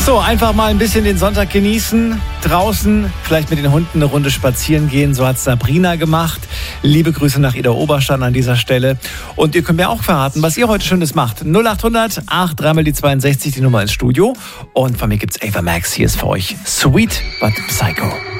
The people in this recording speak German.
So, einfach mal ein bisschen den Sonntag genießen, draußen, vielleicht mit den Hunden eine Runde spazieren gehen. So hat Sabrina gemacht. Liebe Grüße nach Ida Oberstein an dieser Stelle. Und ihr könnt mir auch verraten, was ihr heute Schönes macht. 0800 83 die 62, die Nummer ins Studio. Und von mir gibt's Ava Max. Hier ist für euch Sweet but Psycho.